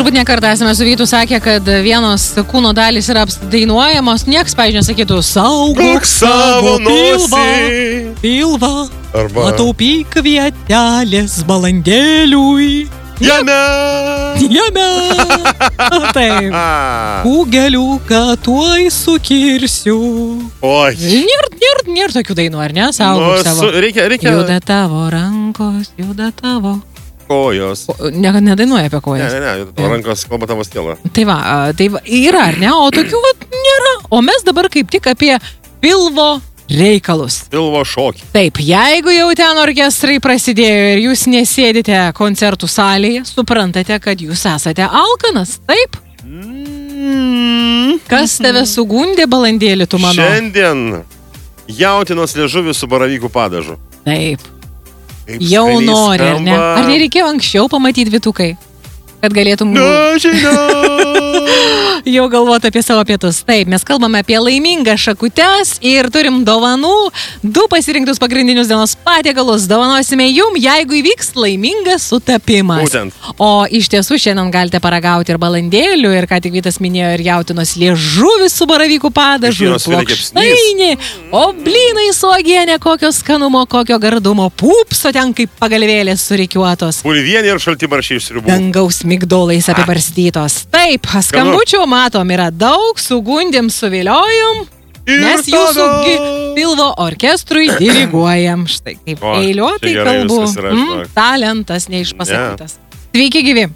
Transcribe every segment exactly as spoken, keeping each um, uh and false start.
turbūt nekartą esame su Vytu sakę, kad vienos kūno dalys yra apdainuojamos, nieks, pavyzdžiui, nesakytų, saugok savo pilvą, pilvą, arba ataupyk vietelės balandėliui. Jame! Jame! Taip. Kūgeliuką tuoj sukirsiu. Oi. Nėr, nėr, nėr tokių dainų, ar ne? Saugok Nu, savo. su- reikia- reikia- Juda tavo rankos, juda tavo. Kojos. O, Ne, nedainuoja apie Ne, kojas. ne, ne, tavo rankos kalba tavo stielą. Tai va, a, tai va, yra, ar ne? O tokių va nėra. O mes dabar kaip tik apie pilvo reikalus. Pilvo šokį. Taip, jeigu jau ten orkestrai prasidėjo ir jūs nesėdite koncertų salėje, suprantate, kad jūs esate alkanas, taip? Mm. Kas tave sugundė, balandėlį, tu manau? Šiandien jautinos liežuvis su baravykų padažu. Taip, Kaip jau skaniai nori, ar ne? skamba. Ar nereikėjo anksčiau pamatyti Vytukai? Kad galėtum Nežinau. jau galvoti apie savo pietus. Taip, mes kalbame apie laimingą šakutes ir turim dovanų. Du pasirinktus pagrindinius dienos patiekalus dovanosime jum, jeigu įvyks laimingas sutapimas. Būtent. O iš tiesų šiandien galite paragauti ir balandėlių, ir ką tik Vytas minėjo, ir jautinos liežuvis su baravykų padažu, ir Kiekvienas turi plokštainį, o blynai su uogienė, kokio skanumo, kokio gardumo, pupso ten kaip pagalvėlės surikiuotos. Bulvienė ir šaltibaršiai iš sriubų. Dangaus migdolais apibarstytos. Taip, skambučių matom yra daug, sugundėm, suviliojom. Ir Mes jūsų tada- gi- pilvo orkestrui diriguojam. Štai kaip O, eiliuotai čia gerai kalbu. viskas yra, Mm, žinok. talentas neišpasakytas. Sveiki, gyvi.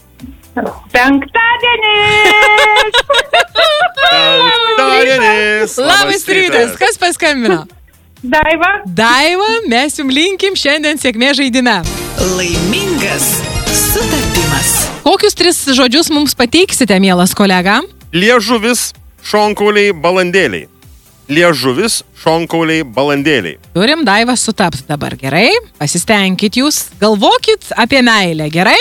Penktadienis! Penktadienis. Labas rytas. Kas paskambino? Daiva, Daiva, mes jums linkim šiandien sėkmės žaidime. Laimingas sutapimas. Kokius tris žodžius mums pateiksite, mielas kolega? Liežuvis, šonkauliai, balandėliai. Liežuvis, šonkauliai, balandėliai. Turim Daivą sutapt dabar, gerai? Pasistengkit jūs, galvokit apie meilę, gerai?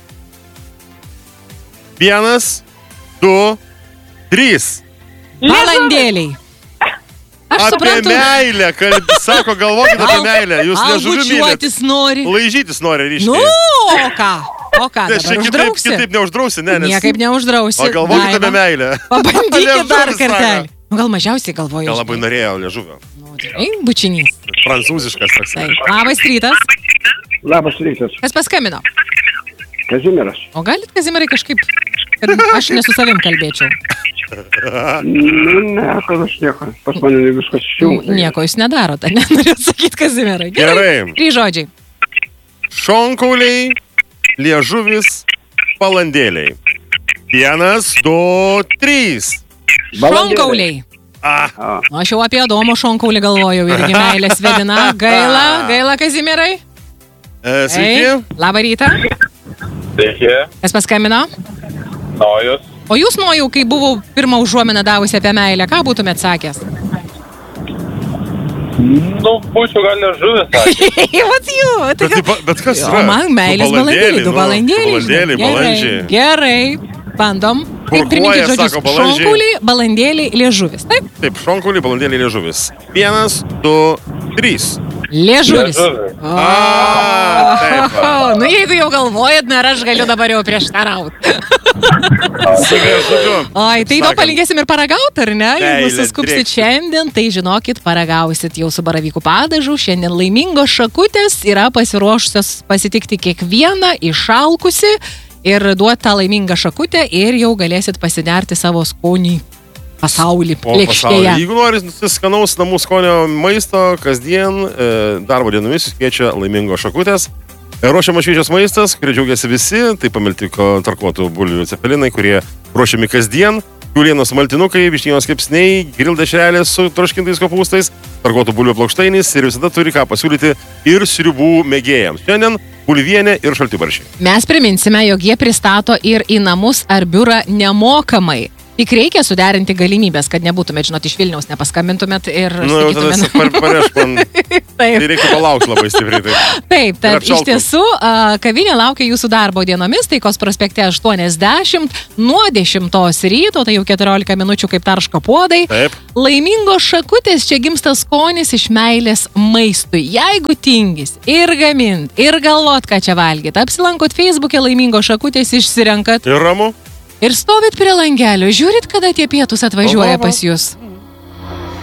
Vienas, du, trys. Balandėliai. Aš Apie suprantu. meilę, kalb... sako, galvokit apie meilę. Jūs liežuviu mylit. Bučiuotis nori. Laižytis nori ryškiai. Nu, o ką? O ką Tai dabar čia kitaip, uždrausi? kitaip neuždrausi, ne, nes... Niekaip neuždrausi. O galvokit apie Daiva. meilę. Pabandykit dar Liežuvis kartelį. sako. Nu, gal mažiausiai galvoju. Gal labai norėjau liežuvio. Nu, gerai, bučinys. Prancūziškas toks. Taip. Labas rytas. Labas rytas, Kas paskambino? Kazimieras. O galit, Kazimierai, kažkaip, kad aš ne su savim kalbėčiau. Nu, ne, kad aš nieko. Pas mane viskas išjungta. Nieko jūs nedarot, ar ne? Norėjau sakyti, Kazimierai. Gerai. Trys žodžiai. Šonkauliai, liežuvis, balandėliai. Vienas, du, trys. Šonkauliai. Ah, A, O aš jau apie Adomo šonkaulį galvojau irgi meilės vedina. Gaila, gaila, Kazimierai. e, sveiki. Labą rytą. Sveiki, Kas paskambino? naujus. O jūs, Nojau, kai buvau pirmą užuominą davusi apie meilę, ką būtumėt sakęs? Nu, būčiau gal liežuvis, sakė. Vat jų. Bet, tai ba- bet kas O yra? man meilės Du balandėliai, du nu, balandėliai. Balandėliai, žinai. balandžiai. Gerai, gerai. Bandom. Taip, Burkuoja, priminkit žodžius. sako, balandžiai. Šonkauliai, balandėliai, liežuvis. Taip, Taip, šonkauliai, balandėliai, liežuvis. Vienas, du, trys. liežuvis. Liežuvis. O, A, taip. nu jeigu jau galvojat, na, ir aš galiu dabar jau prieštarauti. Su liežuviu. Oi, tai to Sakant. palinkėsim ir paragaut, ar ne? Jeigu Meilė suskupsit drėkšti. šiandien, tai žinokit, paragausit jau su baravykų padažu. Šiandien laimingos šakutės yra pasiruošusios pasitikti kiekvieną išalkusi ir duoti tą laimingą šakutę ir jau galėsit pasinerti savo skonį pasaulį O pasaulyje. lėkštėje. Jeigu nori skanaus namų skonio maisto kasdien, e, darbo dienomis jūs kviečia laimingos šakutės. E, Ruošiamas šviežias maistas, kurį džiaugiasi visi, tai pamilti tarkuotų bulvių cepelinai, kurie ruošiami kasdien. Kiaulienos maltinukai, vištienos kepsniai, grildešrelės su troškintais kopūstais, tarkuotų bulvių plokštainis ir visada turi ką pasiūlyti ir sriubų mėgėjams. Šiandien bulvienė ir šaltibaršiai. Mes priminsime, jog jie pristato ir į namus ar biurą nemokamai. Tik reikia suderinti galimybės, kad nebūtumėt, žinot, iš Vilniaus nepaskambintumėt ir Nu, jau tada sakytumėt. par, pareš man. Taip. Tai reikia palaukti labai stipriai. Taip. Taip, tad Ir iš atšaltų. tiesų a, kavinė laukia jūsų darbo dienomis, Taikos prospekte aštuoniasdešimt nuo dešimtos ryto, tai jau keturiolika minučių kaip tarško puodai. Taip. Laimingos šakutės, čia gimsta skonis iš meilės maistui. Jeigu tingis ir gamint, ir galvot, ką čia valgyt, apsilankot Facebook'e Laimingos šakutės, išsirenkat Ir ramu. ir stovit prie langelio, žiūrit, kada tie pietus atvažiuoja Aha. pas jūs.